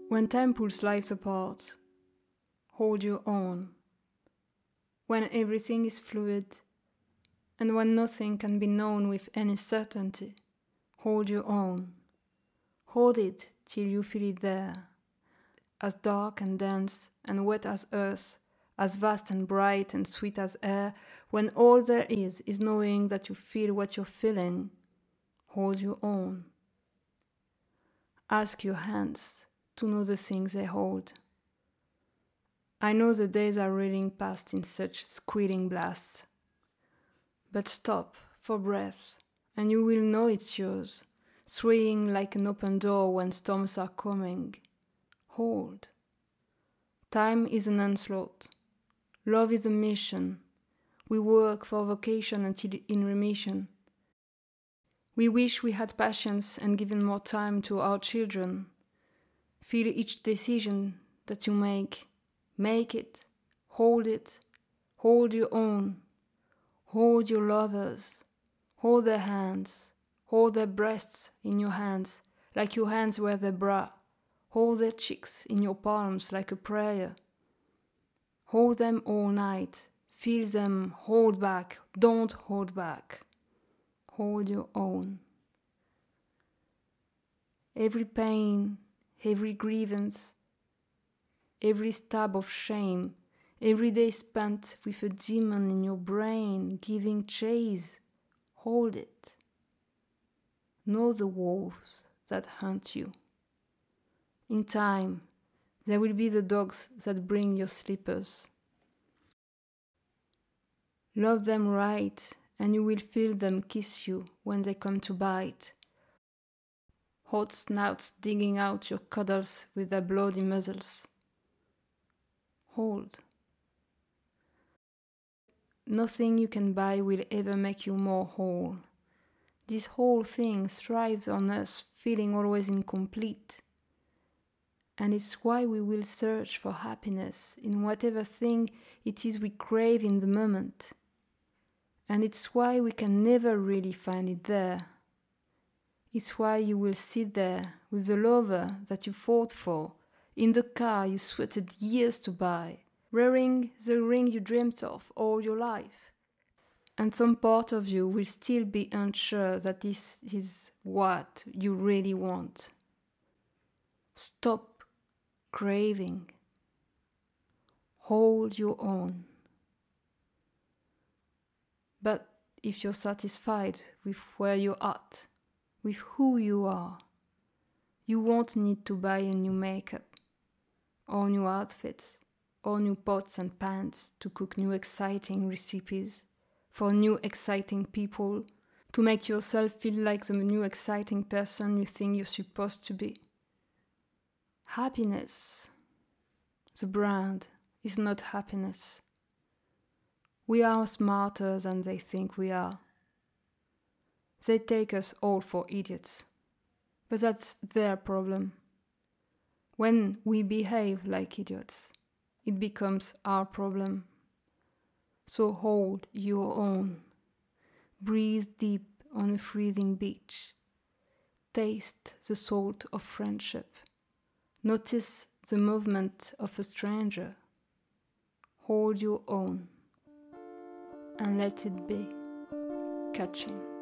When time pulls lives apart, hold your own. When everything is fluid, and when nothing can be known with any certainty, hold your own. Hold it till you feel it there, as dark and dense and wet as earth, as vast and bright and sweet as air, when all there is knowing that you feel what you're feeling. Hold your own. Ask your hands to know the things they hold. I know the days are reeling past in such squealing blasts. But stop for breath, and you will know it's yours, swaying like an open door when storms are coming. Hold. Time is an onslaught. Love is a mission. We work for vocation until in remission. We wish we had patience and given more time to our children. Feel each decision that you make. Make it. Hold it. Hold your own. Hold your lovers. Hold their hands. Hold their breasts in your hands, like your hands were their bra. Hold their cheeks in your palms like a prayer. Hold them all night. Feel them. Hold back. Don't hold back. Hold your own. Every pain, every grievance, every stab of shame, every day spent with a demon in your brain giving chase, hold it. Know the wolves that hunt you. In time, there will be the dogs that bring your slippers. Love them right, and you will feel them kiss you when they come to bite. Hot snouts digging out your cuddles with their bloody muzzles. Hold. Nothing you can buy will ever make you more whole. This whole thing thrives on us feeling always incomplete. And it's why we will search for happiness in whatever thing it is we crave in the moment. And it's why we can never really find it there. It's why you will sit there with the lover that you fought for, in the car you sweated years to buy, wearing the ring you dreamt of all your life. And some part of you will still be unsure that this is what you really want. Stop craving. Hold your own. But if you're satisfied with where you're at, with who you are, you won't need to buy a new makeup, or new outfits, or new pots and pans to cook new exciting recipes, for new exciting people, to make yourself feel like the new exciting person you think you're supposed to be. Happiness, the brand, is not happiness. We are smarter than they think we are. They take us all for idiots, but that's their problem. When we behave like idiots, it becomes our problem. So hold your own. Breathe deep on a freezing beach. Taste the salt of friendship. Notice the movement of a stranger. Hold your own and let it be catching.